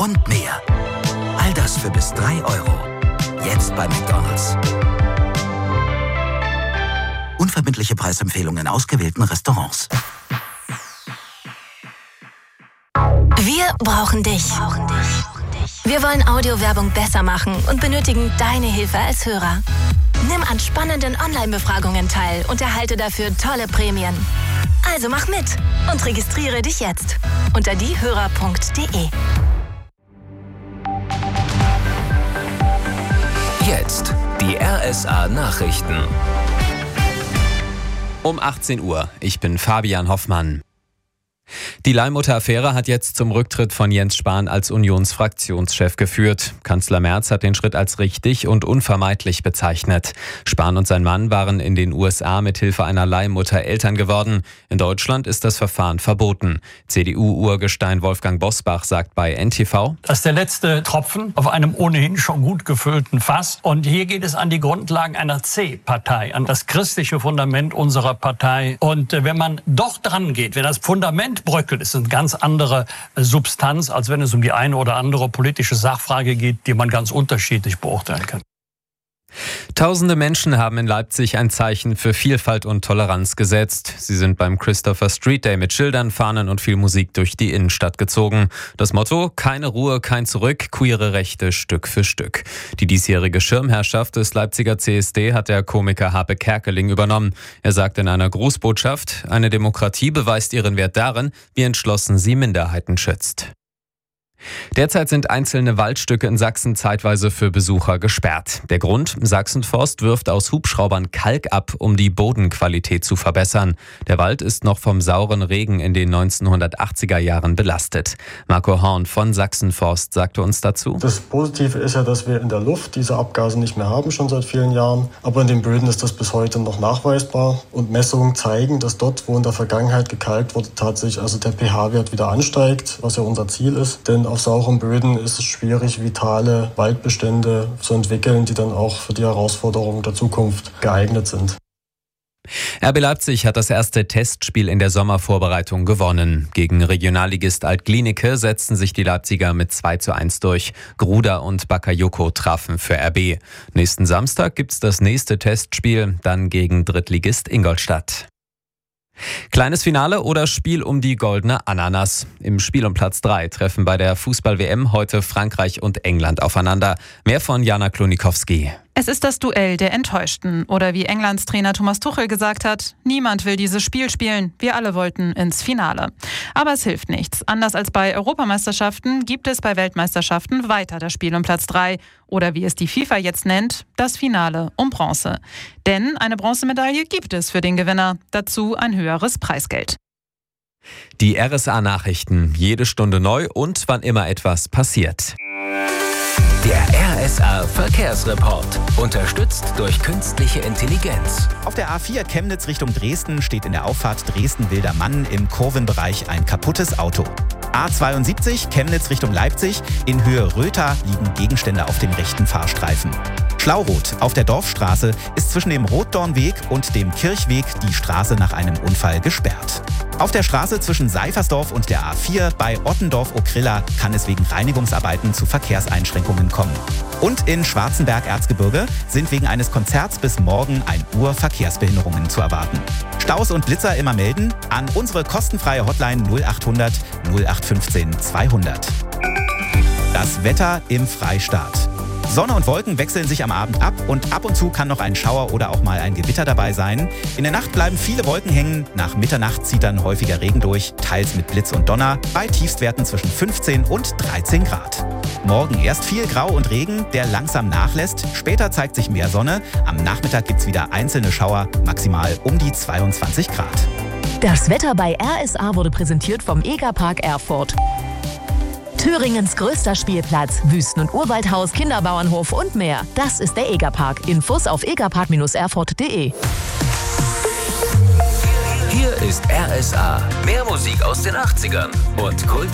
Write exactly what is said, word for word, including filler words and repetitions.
und mehr. All das für bis drei Euro. Jetzt bei McDonald's. Unverbindliche Preisempfehlungen in ausgewählten Restaurants. Wir brauchen dich. Wir wollen Audiowerbung besser machen und benötigen deine Hilfe als Hörer. Nimm an spannenden Online-Befragungen teil und erhalte dafür tolle Prämien. Also mach mit und registriere dich jetzt unter diehörer punkt de. Jetzt die R S A-Nachrichten. Um achtzehn Uhr. Ich bin Fabian Hoffmann. Die Leihmutter-Affäre hat jetzt zum Rücktritt von Jens Spahn als Unionsfraktionschef geführt. Kanzler Merz hat den Schritt als richtig und unvermeidlich bezeichnet. Spahn und sein Mann waren in den U S A mit Hilfe einer Leihmutter Eltern geworden. In Deutschland ist das Verfahren verboten. C D U-Urgestein Wolfgang Bosbach sagt bei N T V: Das ist der letzte Tropfen auf einem ohnehin schon gut gefüllten Fass. Und hier geht es an die Grundlagen einer C-Partei, an das christliche Fundament unserer Partei. Und wenn man doch dran geht, wenn das Fundament bröckelt, ist eine ganz andere Substanz, als wenn es um die eine oder andere politische Sachfrage geht, die man ganz unterschiedlich beurteilen kann. Tausende Menschen haben in Leipzig ein Zeichen für Vielfalt und Toleranz gesetzt. Sie sind beim Christopher Street Day mit Schildern, Fahnen und viel Musik durch die Innenstadt gezogen. Das Motto: keine Ruhe, kein Zurück, queere Rechte Stück für Stück. Die diesjährige Schirmherrschaft des Leipziger C S D hat der Komiker Harpe Kerkeling übernommen. Er sagt in einer Grußbotschaft: eine Demokratie beweist ihren Wert darin, wie entschlossen sie Minderheiten schützt. Derzeit sind einzelne Waldstücke in Sachsen zeitweise für Besucher gesperrt. Der Grund: Sachsenforst wirft aus Hubschraubern Kalk ab, um die Bodenqualität zu verbessern. Der Wald ist noch vom sauren Regen in den neunzehnhundertachtziger Jahren belastet. Marco Horn von Sachsenforst sagte uns dazu: Das Positive ist ja, dass wir in der Luft diese Abgase nicht mehr haben, schon seit vielen Jahren. Aber in den Böden ist das bis heute noch nachweisbar. Und Messungen zeigen, dass dort, wo in der Vergangenheit gekalkt wurde, tatsächlich also der pH-Wert wieder ansteigt, was ja unser Ziel ist. Denn auf sauren Böden ist es schwierig, vitale Waldbestände zu entwickeln, die dann auch für die Herausforderungen der Zukunft geeignet sind. R B Leipzig hat das erste Testspiel in der Sommervorbereitung gewonnen. Gegen Regionalligist Alt-Glienicke setzten sich die Leipziger mit zwei zu eins durch. Gruda und Bakayoko trafen für R B. Nächsten Samstag gibt's das nächste Testspiel, dann gegen Drittligist Ingolstadt. Kleines Finale oder Spiel um die goldene Ananas. Im Spiel um Platz drei treffen bei der Fußball-W M heute Frankreich und England aufeinander. Mehr von Jana Klonikowski. Es ist das Duell der Enttäuschten. Oder wie Englands Trainer Thomas Tuchel gesagt hat: niemand will dieses Spiel spielen. Wir alle wollten ins Finale. Aber es hilft nichts. Anders als bei Europameisterschaften gibt es bei Weltmeisterschaften weiter das Spiel um Platz drei. Oder wie es die FIFA jetzt nennt, das Finale um Bronze. Denn eine Bronzemedaille gibt es für den Gewinner. Dazu ein höheres Preisgeld. Die R S A-Nachrichten. Jede Stunde neu und wann immer etwas passiert. Der R S A-Verkehrsreport. Unterstützt durch künstliche Intelligenz. Auf der A vier Chemnitz Richtung Dresden steht in der Auffahrt Dresden-Wildermann im Kurvenbereich ein kaputtes Auto. A zweiundsiebzig Chemnitz Richtung Leipzig. In Höhe Rötha liegen Gegenstände auf dem rechten Fahrstreifen. Schlauroth auf der Dorfstraße ist zwischen dem Rotdornweg und dem Kirchweg die Straße nach einem Unfall gesperrt. Auf der Straße zwischen Seifersdorf und der A vier bei Ottendorf-Okrilla kann es wegen Reinigungsarbeiten zu Verkehrseinschränkungen kommen. Und in Schwarzenberg-Erzgebirge sind wegen eines Konzerts bis morgen ein Uhr Verkehrsbehinderungen zu erwarten. Staus und Blitzer immer melden an unsere kostenfreie Hotline null achthundert null acht fünfzehn zweihundert. Das Wetter im Freistaat. Sonne und Wolken wechseln sich am Abend ab und ab und zu kann noch ein Schauer oder auch mal ein Gewitter dabei sein. In der Nacht bleiben viele Wolken hängen, nach Mitternacht zieht dann häufiger Regen durch, teils mit Blitz und Donner, bei Tiefstwerten zwischen fünfzehn und dreizehn Grad. Morgen erst viel Grau und Regen, der langsam nachlässt, später zeigt sich mehr Sonne, am Nachmittag gibt's wieder einzelne Schauer, maximal um die zweiundzwanzig Grad. Das Wetter bei R S A wurde präsentiert vom Egerpark Erfurt. Thüringens größter Spielplatz, Wüsten- und Urwaldhaus, Kinderbauernhof und mehr. Das ist der Egerpark. Infos auf egerpark Bindestrich erfurt Punkt de. Hier ist R S A. Mehr Musik aus den achtzigern und Kult.